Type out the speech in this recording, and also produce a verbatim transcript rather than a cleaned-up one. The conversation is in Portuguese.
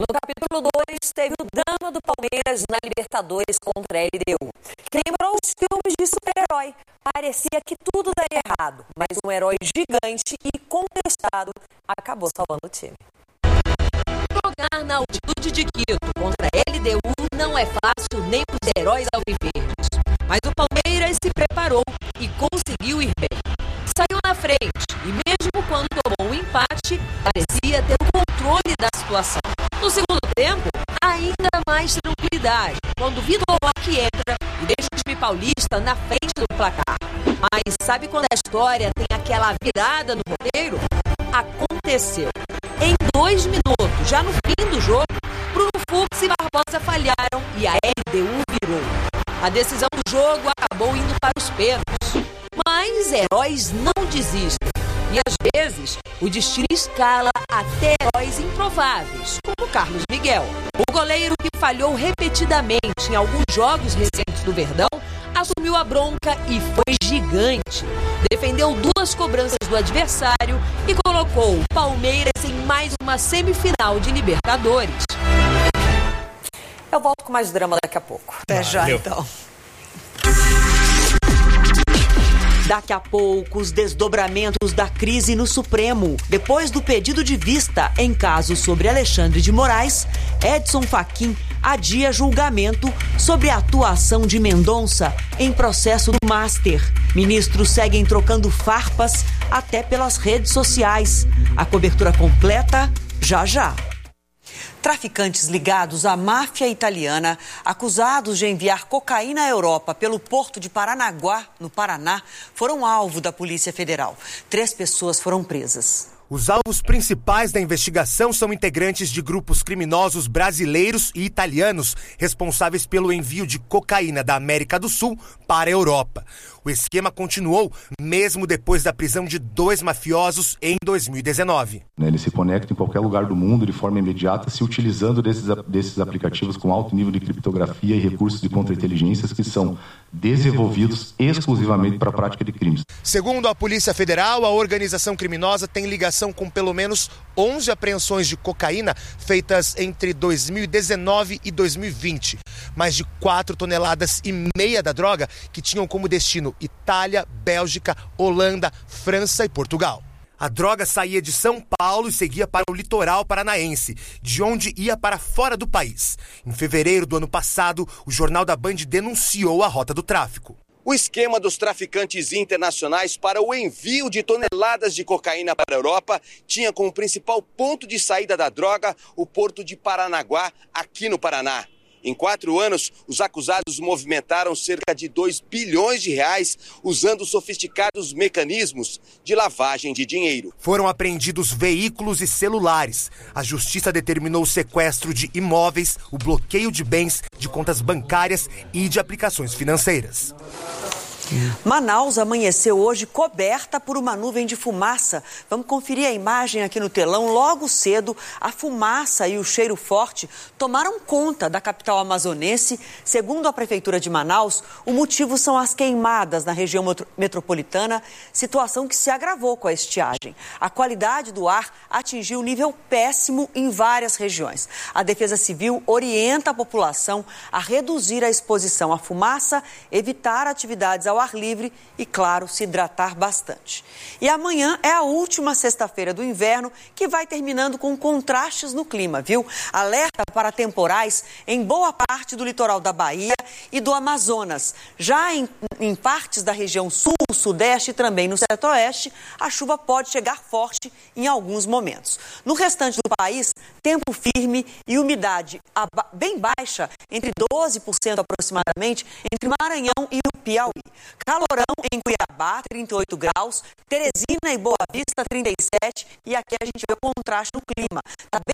No capítulo dois, teve o drama do Palmeiras na Libertadores contra a L D U. Que lembrou os filmes de super-herói. Parecia que tudo daria errado, mas um herói gigante e contestado acabou salvando o time. Jogar na altitude de Quito contra a L D U não é fácil nem para os heróis alviverdes. Mas o Palmeiras se preparou e conseguiu ir bem. Saiu na frente e mesmo quando tomou um empate, parecia ter o controle da situação. No segundo tempo, ainda mais tranquilidade, quando Vitor Roque entra e deixa o time paulista na frente do placar. Mas sabe quando a história tem aquela virada no roteiro? Aconteceu. Em dois minutos, já no fim do jogo, Bruno Fux e Barbosa falharam e a L D U virou. A decisão do jogo acabou indo para os pênaltis. Mas heróis não desistem. E às vezes, o destino escala até heróis improváveis, como Carlos Miguel. O goleiro que falhou repetidamente em alguns jogos recentes do Verdão assumiu a bronca e foi gigante. Defendeu duas cobranças do adversário e colocou o Palmeiras em mais uma semifinal de Libertadores. Eu volto com mais drama daqui a pouco. Até já, então. Daqui a pouco, os desdobramentos da crise no Supremo. Depois do pedido de vista em caso sobre Alexandre de Moraes, Edson Fachin adia julgamento sobre a atuação de Mendonça em processo do Master. Ministros seguem trocando farpas até pelas redes sociais. A cobertura completa já já. Traficantes ligados à máfia italiana, acusados de enviar cocaína à Europa pelo porto de Paranaguá, no Paraná, foram alvo da Polícia Federal. Três pessoas foram presas. Os alvos principais da investigação são integrantes de grupos criminosos brasileiros e italianos responsáveis pelo envio de cocaína da América do Sul para a Europa. O esquema continuou mesmo depois da prisão de dois mafiosos em dois mil e dezenove. Ele se conecta em qualquer lugar do mundo de forma imediata, se utilizando desses, desses aplicativos com alto nível de criptografia e recursos de contra-inteligências que são desenvolvidos exclusivamente para a prática de crimes. Segundo a Polícia Federal, a organização criminosa tem ligação com pelo menos onze apreensões de cocaína feitas entre dois mil e dezenove e dois mil e vinte. Mais de quatro toneladas e meia da droga que tinham como destino Itália, Bélgica, Holanda, França e Portugal. A droga saía de São Paulo e seguia para o litoral paranaense, de onde ia para fora do país. Em fevereiro do ano passado, o Jornal da Band denunciou a rota do tráfico. O esquema dos traficantes internacionais para o envio de toneladas de cocaína para a Europa tinha como principal ponto de saída da droga o porto de Paranaguá, aqui no Paraná. Em quatro anos, os acusados movimentaram cerca de dois bilhões de reais usando sofisticados mecanismos de lavagem de dinheiro. Foram apreendidos veículos e celulares. A justiça determinou o sequestro de imóveis, o bloqueio de bens, de contas bancárias e de aplicações financeiras. Manaus amanheceu hoje coberta por uma nuvem de fumaça. Vamos conferir a imagem aqui no telão. Logo cedo, a fumaça e o cheiro forte tomaram conta da capital amazonense. Segundo a Prefeitura de Manaus, o motivo são as queimadas na região metropolitana, situação que se agravou com a estiagem. A qualidade do ar atingiu nível péssimo em várias regiões. A Defesa Civil orienta a população a reduzir a exposição à fumaça, evitar atividades ao ar livre e, claro, se hidratar bastante. E amanhã é a última sexta-feira do inverno, que vai terminando com contrastes no clima, viu? Alerta para temporais em boa parte do litoral da Bahia e do Amazonas. Já em, em partes da região sul, sudeste e também no centro-oeste, a chuva pode chegar forte em alguns momentos. No restante do país, tempo firme e umidade bem baixa, entre doze por cento aproximadamente, entre Maranhão e o Piauí. Calorão em Cuiabá, trinta e oito graus, Teresina e Boa Vista, trinta e sete, e aqui a gente vê o contraste no clima. Está bem